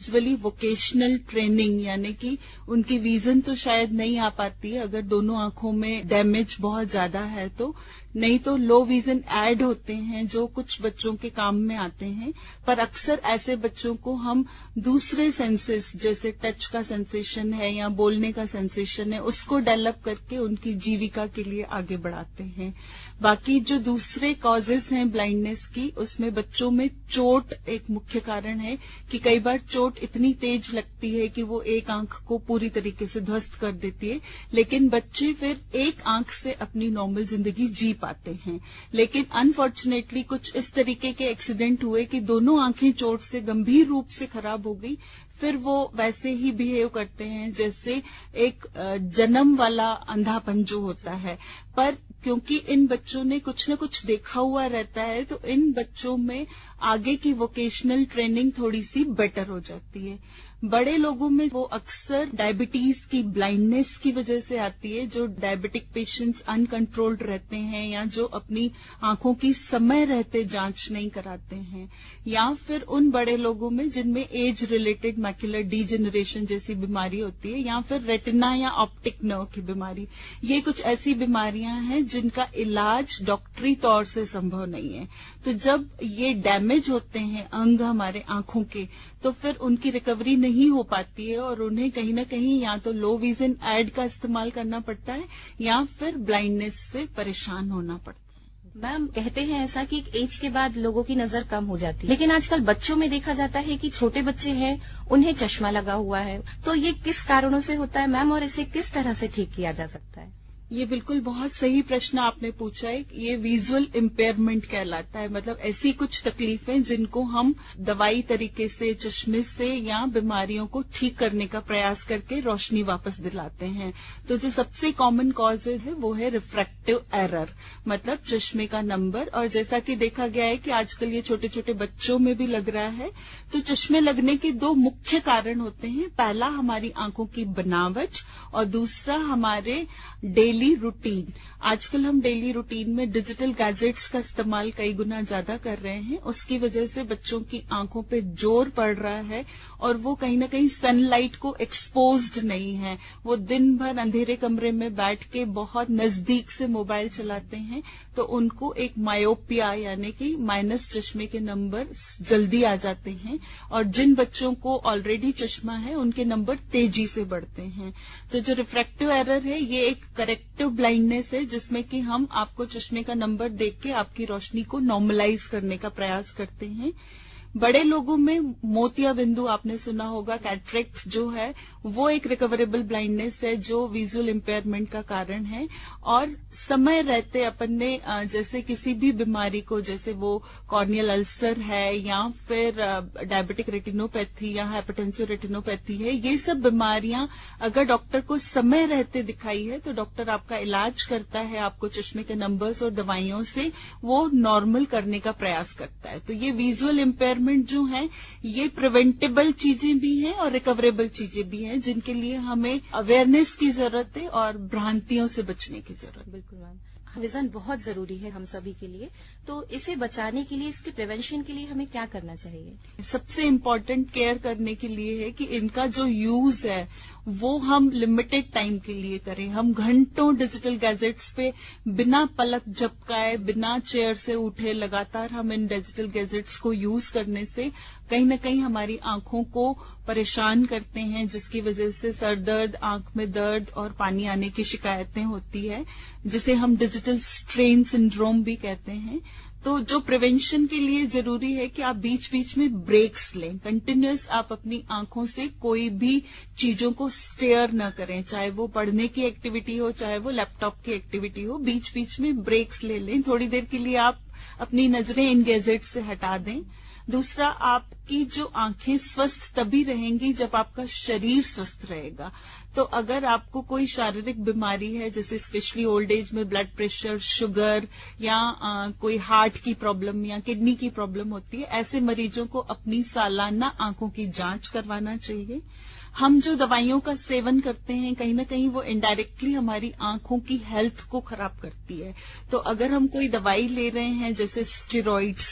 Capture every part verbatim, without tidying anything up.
Usually vocational training, यानी कि उनकी विजन तो शायद नहीं आ पाती है अगर दोनों आंखों में डैमेज बहुत ज्यादा है तो, नहीं तो लो विजन ऐड होते हैं जो कुछ बच्चों के काम में आते हैं। पर अक्सर ऐसे बच्चों को हम दूसरे सेंसेस जैसे टच का सेंसेशन है या बोलने का सेंसेशन है उसको डेवलप करके उनकी जीविका के लिए आगे बढ़ाते हैं। बाकी जो दूसरे कॉजेस हैं ब्लाइंडनेस की, उसमें बच्चों में चोट एक मुख्य कारण है कि कई बार चोट इतनी तेज लगती है कि वो एक आंख को पूरी तरीके से ध्वस्त कर देती है, लेकिन बच्चे फिर एक आंख से अपनी नॉर्मल जिंदगी जी पाते हैं। लेकिन अनफॉर्चुनेटली कुछ इस तरीके के एक्सीडेंट हुए कि दोनों आंखें चोट से गंभीर रूप से खराब हो गई, फिर वो वैसे ही बिहेव करते हैं जैसे एक जन्म वाला अंधापन जो होता है। पर क्योंकि इन बच्चों ने कुछ न कुछ देखा हुआ रहता है तो इन बच्चों में आगे की वोकेशनल ट्रेनिंग थोड़ी सी बेटर हो जाती है। बड़े लोगों में वो अक्सर डायबिटीज की ब्लाइंडनेस की वजह से आती है, जो डायबिटिक पेशेंट्स अनकंट्रोल्ड रहते हैं या जो अपनी आंखों की समय रहते जांच नहीं कराते हैं, या फिर उन बड़े लोगों में जिनमें एज रिलेटेड मैक्युलर डीजेनरेशन जैसी बीमारी होती है, या फिर रेटिना या ऑप्टिक नर्व की बीमारी। ये कुछ ऐसी बीमारियां हैं जिनका इलाज डॉक्टरी तौर से संभव नहीं है। तो जब ये डैमेज होते हैं अंग हमारे आंखों के, तो फिर उनकी रिकवरी नहीं हो पाती है और उन्हें कहीं न कहीं या तो लो विजन ऐड का इस्तेमाल करना पड़ता है या फिर ब्लाइंडनेस से परेशान होना पड़ता है। मैम, कहते हैं ऐसा कि एज के बाद लोगों की नजर कम हो जाती है, लेकिन आजकल बच्चों में देखा जाता है कि छोटे बच्चे हैं उन्हें चश्मा लगा हुआ है, तो ये किस कारणों से होता है मैम, और इसे किस तरह से ठीक किया जा सकता है? ये बिल्कुल बहुत सही प्रश्न आपने पूछा है। ये विजुअल इम्पेयरमेंट कहलाता है, मतलब ऐसी कुछ तकलीफें जिनको हम दवाई तरीके से, चश्मे से या बीमारियों को ठीक करने का प्रयास करके रोशनी वापस दिलाते हैं। तो जो सबसे कॉमन कॉज है वो है रिफ्रैक्टिव एरर, मतलब चश्मे का नंबर। और जैसा कि देखा गया है कि आजकल ये छोटे छोटे बच्चों में भी लग रहा है। तो चश्मे लगने के दो मुख्य कारण होते हैं, पहला हमारी आंखों की बनावट और दूसरा हमारे डेली डेली रूटीन। आजकल हम डेली रूटीन में डिजिटल गैजेट्स का इस्तेमाल कई गुना ज्यादा कर रहे हैं, उसकी वजह से बच्चों की आंखों पे जोर पड़ रहा है और वो कहीं ना कहीं सनलाइट को एक्सपोज्ड नहीं है। वो दिन भर अंधेरे कमरे में बैठ के बहुत नजदीक से मोबाइल चलाते हैं, तो उनको एक मायोपिया यानी कि माइनस चश्मे के नंबर जल्दी आ जाते हैं, और जिन बच्चों को ऑलरेडी चश्मा है उनके नंबर तेजी से बढ़ते हैं। तो जो रिफ्रैक्टिव एरर है ये एक करेक्टिव ब्लाइंडनेस है, जिसमें कि हम आपको चश्मे का नंबर देख के आपकी रोशनी को नॉर्मलाइज करने का प्रयास करते हैं। बड़े लोगों में मोतिया बिंदु आपने सुना होगा, कैटरेक्ट जो है वो एक रिकवरेबल ब्लाइंडनेस है जो विजुअल इम्पेयरमेंट का कारण है। और समय रहते अपन ने जैसे किसी भी बीमारी को, जैसे वो कॉर्नियल अल्सर है या फिर डायबिटिक रेटिनोपैथी या हाइपरटेंसिव रेटिनोपैथी है, ये सब बीमारियां अगर डॉक्टर को समय रहते दिखाई है तो डॉक्टर आपका इलाज करता है, आपको चश्मे के नंबर्स और दवाइयों से वो नॉर्मल करने का प्रयास करता है। तो ये विजुअल इम्पेयरमेंट जो है ये प्रिवेंटेबल चीजें भी हैं और रिकवरेबल चीजें भी हैं, जिनके लिए हमें अवेयरनेस की जरूरत है और भ्रांतियों से बचने की जरूरत है। बिल्कुल मैम, विजन बहुत जरूरी है हम सभी के लिए, तो इसे बचाने के लिए, इसके प्रिवेंशन के लिए हमें क्या करना चाहिए? सबसे इम्पोर्टेंट केयर करने के लिए है कि इनका जो यूज है वो हम लिमिटेड टाइम के लिए करें। हम घंटों डिजिटल गैजेट्स पे बिना पलक झपकाए, बिना चेयर से उठे लगातार हम इन डिजिटल गैजेट्स को यूज करने से कहीं न कहीं हमारी आंखों को परेशान करते हैं, जिसकी वजह से सर दर्द, आंख में दर्द और पानी आने की शिकायतें होती है, जिसे हम डिजिटल स्ट्रेन सिंड्रोम भी कहते हैं। तो जो प्रिवेंशन के लिए जरूरी है कि आप बीच बीच में ब्रेक्स लें, कंटिन्यूअस आप अपनी आंखों से कोई भी चीजों को स्टेयर न करें, चाहे वो पढ़ने की एक्टिविटी हो, चाहे वो लैपटॉप की एक्टिविटी हो, बीच बीच में ब्रेक्स ले लें। थोड़ी देर के लिए आप अपनी नजरें इन गैजेट से हटा दें। दूसरा, आपकी जो आंखें स्वस्थ तभी रहेंगी जब आपका शरीर स्वस्थ रहेगा। तो अगर आपको कोई शारीरिक बीमारी है, जैसे स्पेशली ओल्ड एज में ब्लड प्रेशर, शुगर या आ, कोई हार्ट की प्रॉब्लम या किडनी की प्रॉब्लम होती है, ऐसे मरीजों को अपनी सालाना आंखों की जांच करवाना चाहिए। हम जो दवाइयों का सेवन करते हैं कहीं ना कहीं वो इनडायरेक्टली हमारी आंखों की हेल्थ को खराब करती है। तो अगर हम कोई दवाई ले रहे हैं जैसे स्टेरॉइड्स,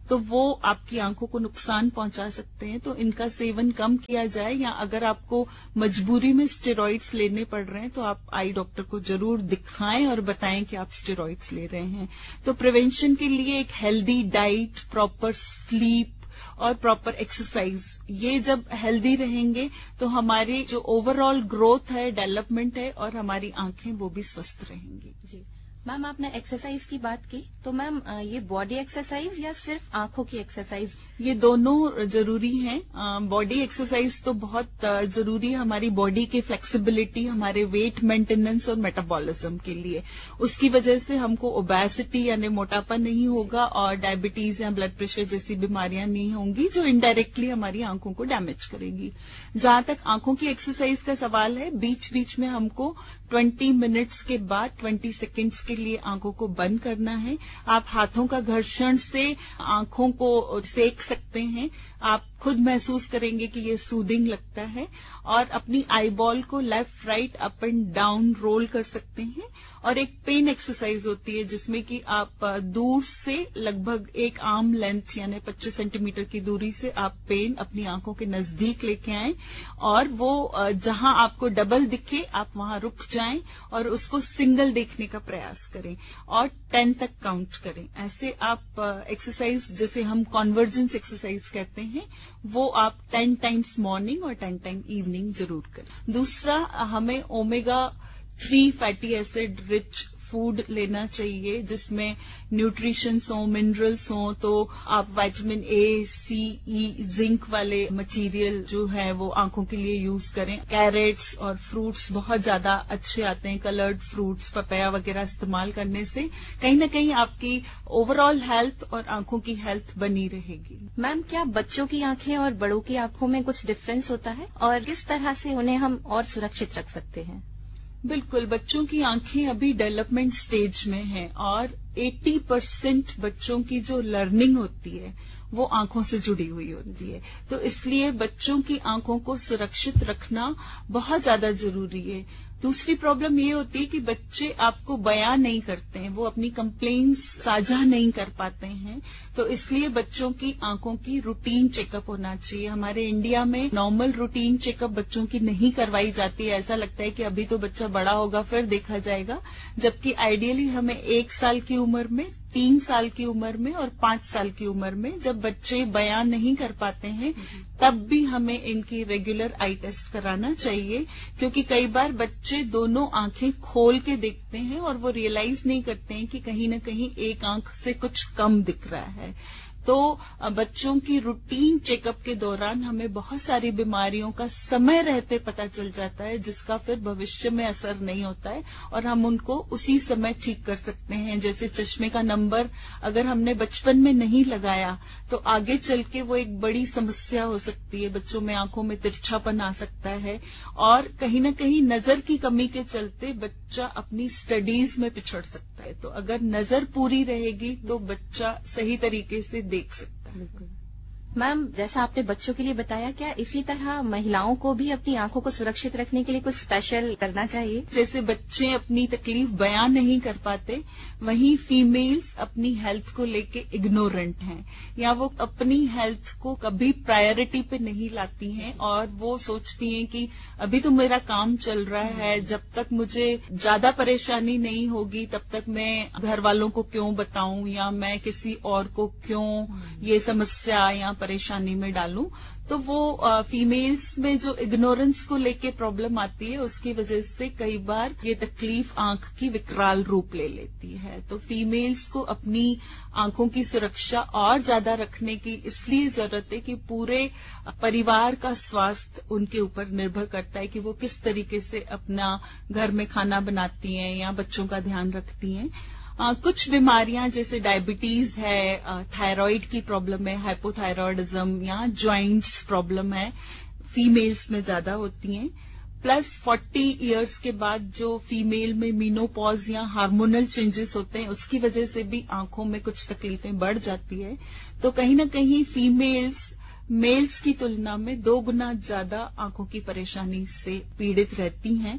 तो वो आपकी आंखों को नुकसान पहुंचा सकते हैं। तो इनका सेवन कम किया जाए, या अगर आपको मजबूरी में स्टेरॉइड्स लेने पड़ रहे हैं तो आप आई डॉक्टर को जरूर दिखाएं और बताएं कि आप स्टेरॉइड्स ले रहे हैं। तो प्रिवेंशन के लिए एक हेल्दी डाइट, प्रॉपर स्लीप और प्रॉपर एक्सरसाइज, ये जब हेल्दी रहेंगे तो हमारी जो ओवरऑल ग्रोथ है, डेवलपमेंट है, और हमारी आंखें वो भी स्वस्थ रहेंगी। जी मैम, आपने एक्सरसाइज की बात की, तो मैम ये बॉडी एक्सरसाइज या सिर्फ आंखों की एक्सरसाइज? ये दोनों जरूरी हैं। बॉडी एक्सरसाइज तो बहुत जरूरी है हमारी बॉडी की फ्लेक्सिबिलिटी, हमारे वेट मेंटेनेंस और मेटाबॉलिज्म के लिए। उसकी वजह से हमको ओबेसिटी यानी मोटापा नहीं होगा और डायबिटीज या ब्लड प्रेशर जैसी बीमारियां नहीं होंगी जो इनडायरेक्टली हमारी आंखों को डैमेज करेगी। जहां तक आंखों की एक्सरसाइज का सवाल है, बीच बीच में हमको बीस मिनट्स के बाद बीस सेकंड्स के लिए आंखों को बंद करना है। आप हाथों का घर्षण से आंखों को सेक सकते हैं, आप खुद महसूस करेंगे कि ये सूदिंग लगता है। और अपनी आईबॉल को left right up and down role कर सकते हैं। और एक पेन एक्सरसाइज होती है जिसमें कि आप दूर से लगभग एक आर्म लेंथ यानी पच्चीस सेंटीमीटर की दूरी से आप पेन अपनी आंखों के नजदीक लेके आएं, और वो जहां आपको डबल दिखे आप वहां रुक जाएं और उसको सिंगल देखने का प्रयास करें और टेन तक काउंट करें। ऐसे आप एक्सरसाइज, जैसे हम कॉन्वर्जेंस एक्सरसाइज कहते हैं, वो आप टेन टाइम्स मॉर्निंग और टेन टाइम इवनिंग जरूर करें। दूसरा, हमें omega three fatty acid rich food लेना चाहिए जिसमें न्यूट्रिशंस हो, मिनरल्स हो। तो आप vitamin A, C, E, zinc वाले मटेरियल जो है वो आंखों के लिए यूज करें। कैरेट्स और फ्रूट्स बहुत ज्यादा अच्छे आते हैं, कलर्ड फ्रूट्स, पपाया वगैरह इस्तेमाल करने से कहीं ना कहीं आपकी ओवरऑल हेल्थ और आंखों की हेल्थ बनी रहेगी। मैम, क्या बच्चों की आंखें और बड़ों की आंखों में कुछ डिफरेंस होता है और किस तरह से उन्हें हम और सुरक्षित रख सकते हैं? बिल्कुल, बच्चों की आंखें अभी डेवलपमेंट स्टेज में हैं और अस्सी परसेंट बच्चों की जो लर्निंग होती है वो आंखों से जुड़ी हुई होती है। तो इसलिए बच्चों की आंखों को सुरक्षित रखना बहुत ज्यादा जरूरी है। दूसरी प्रॉब्लम ये होती है कि बच्चे आपको बयान नहीं करते हैं, वो अपनी कंप्लेंट्स साझा नहीं कर पाते हैं। तो इसलिए बच्चों की आंखों की रूटीन चेकअप होना चाहिए। हमारे इंडिया में नॉर्मल रूटीन चेकअप बच्चों की नहीं करवाई जाती है। ऐसा लगता है कि अभी तो बच्चा बड़ा होगा फिर देखा जाएगा, जबकि आइडियली हमें एक साल की उम्र में, तीन साल की उम्र में और पांच साल की उम्र में, जब बच्चे बयान नहीं कर पाते हैं तब भी हमें इनकी रेगुलर आई टेस्ट कराना चाहिए। क्योंकि कई बार बच्चे दोनों आंखें खोल के देखते हैं और वो रियलाइज नहीं करते हैं कि कहीं ना कहीं एक आंख से कुछ कम दिख रहा है। तो बच्चों की रूटीन चेकअप के दौरान हमें बहुत सारी बीमारियों का समय रहते पता चल जाता है, जिसका फिर भविष्य में असर नहीं होता है और हम उनको उसी समय ठीक कर सकते हैं। जैसे चश्मे का नंबर अगर हमने बचपन में नहीं लगाया तो आगे चल के वो एक बड़ी समस्या हो सकती है। बच्चों में आंखों में तिरछापन आ सकता है और कहीं न कहीं नजर की कमी के चलते बच्चा अपनी स्टडीज में पिछड़ सकता है। तो अगर नजर पूरी रहेगी तो बच्चा सही तरीके से देख सकता है। मैम, जैसा आपने बच्चों के लिए बताया, क्या इसी तरह महिलाओं को भी अपनी आंखों को सुरक्षित रखने के लिए कुछ स्पेशल करना चाहिए? जैसे बच्चे अपनी तकलीफ बयान नहीं कर पाते, वहीं फीमेल्स अपनी हेल्थ को लेके इग्नोरेंट हैं या वो अपनी हेल्थ को कभी प्रायोरिटी पे नहीं लाती हैं और वो सोचती हैं कि अभी तो मेरा काम चल रहा है, जब तक मुझे ज्यादा परेशानी नहीं होगी तब तक मैं घर वालों को क्यों बताऊं या मैं किसी और को क्यों ये समस्या या परेशानी में डालूं। तो वो फीमेल्स में जो इग्नोरेंस को लेके प्रॉब्लम आती है उसकी वजह से कई बार ये तकलीफ आंख की विकराल रूप ले लेती है। तो फीमेल्स को अपनी आंखों की सुरक्षा और ज्यादा रखने की इसलिए जरूरत है कि पूरे परिवार का स्वास्थ्य उनके ऊपर निर्भर करता है कि वो किस तरीके से अपना घर में खाना बनाती हैं या बच्चों का ध्यान रखती हैं। आ, कुछ बीमारियां जैसे डायबिटीज है, थायराइड की प्रॉब्लम है, हाइपोथायरॉयडिज्म या जॉइंट्स प्रॉब्लम है, फीमेल्स में ज्यादा होती हैं। प्लस चालीस इयर्स के बाद जो फीमेल में मीनोपॉज या हार्मोनल चेंजेस होते हैं उसकी वजह से भी आंखों में कुछ तकलीफें बढ़ जाती है। तो कहीं ना कहीं फीमेल्स मेल्स की तुलना में दो गुना ज्यादा आंखों की परेशानी से पीड़ित रहती हैं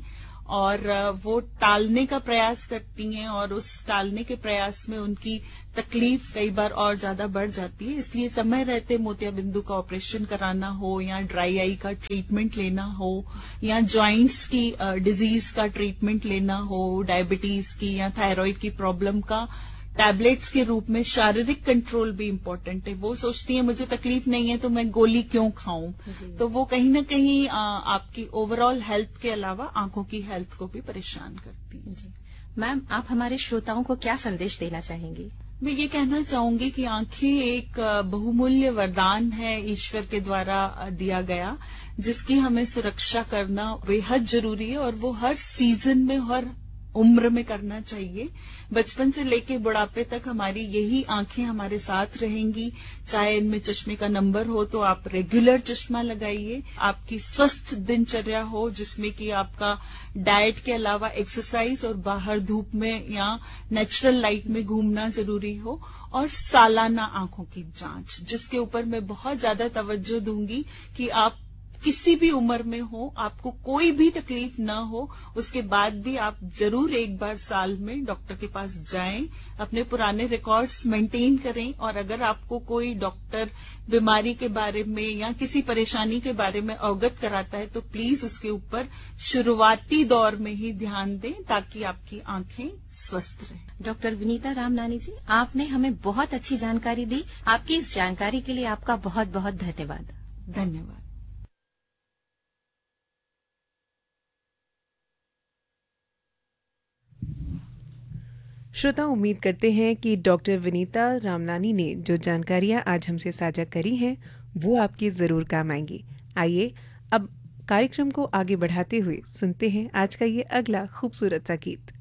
और वो टालने का प्रयास करती हैं और उस टालने के प्रयास में उनकी तकलीफ कई बार और ज्यादा बढ़ जाती है। इसलिए समय रहते मोतियाबिंदु का ऑपरेशन कराना हो या ड्राई आई का ट्रीटमेंट लेना हो या जॉइंट्स की डिजीज का ट्रीटमेंट लेना हो, डायबिटीज की या थायराइड की प्रॉब्लम का टैबलेट्स के रूप में शारीरिक कंट्रोल भी इम्पोर्टेंट है। वो सोचती है मुझे तकलीफ नहीं है तो मैं गोली क्यों खाऊं, तो वो कहीं ना कहीं आ, आपकी ओवरऑल हेल्थ के अलावा आंखों की हेल्थ को भी परेशान करती है। मैम, आप हमारे श्रोताओं को क्या संदेश देना चाहेंगी? मैं ये कहना चाहूंगी कि आंखें एक बहुमूल्य वरदान है ईश्वर के द्वारा दिया गया, जिसकी हमें सुरक्षा करना बेहद जरूरी है और वो हर सीजन में, हर उम्र में करना चाहिए। बचपन से लेके बुढ़ापे तक हमारी यही आंखें हमारे साथ रहेंगी। चाहे इनमें चश्मे का नंबर हो तो आप रेगुलर चश्मा लगाइए। आपकी स्वस्थ दिनचर्या हो जिसमें कि आपका डाइट के अलावा एक्सरसाइज और बाहर धूप में या नेचुरल लाइट में घूमना जरूरी हो। और सालाना आंखों की जांच, जिसके ऊपर मैं बहुत ज्यादा तवज्जो दूंगी कि आप किसी भी उम्र में हो, आपको कोई भी तकलीफ न हो, उसके बाद भी आप जरूर एक बार साल में डॉक्टर के पास जाएं, अपने पुराने रिकॉर्ड्स मेंटेन करें। और अगर आपको कोई डॉक्टर बीमारी के बारे में या किसी परेशानी के बारे में अवगत कराता है तो प्लीज उसके ऊपर शुरुआती दौर में ही ध्यान दें ताकि आपकी आंखें स्वस्थ रहें। डॉक्टर विनीता रामनानी जी, आपने हमें बहुत अच्छी जानकारी दी। आपकी इस जानकारी के लिए आपका बहुत बहुत धन्यवाद। धन्यवाद। श्रोता, उम्मीद करते हैं कि डॉक्टर विनीता रामनानी ने जो जानकारियां आज हमसे साझा करी हैं वो आपकी ज़रूर काम आएंगी। आइए अब कार्यक्रम को आगे बढ़ाते हुए सुनते हैं आज का ये अगला खूबसूरत सा गीत।